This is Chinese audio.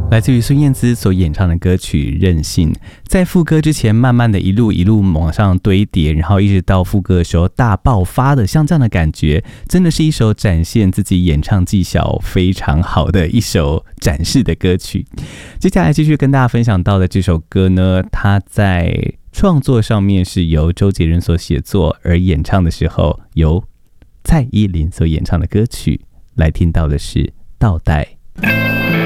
来自于孙燕姿所演唱的歌曲《任性》，在副歌之前慢慢的一路往上堆叠，然后一直到副歌的时候大爆发的，像这样的感觉，真的是一首展现自己演唱技巧非常好的一首展示的歌曲。接下来继续跟大家分享到的这首歌呢，它在创作上面是由周杰伦所写作，而演唱的时候由蔡依林所演唱的歌曲，来听到的是倒带。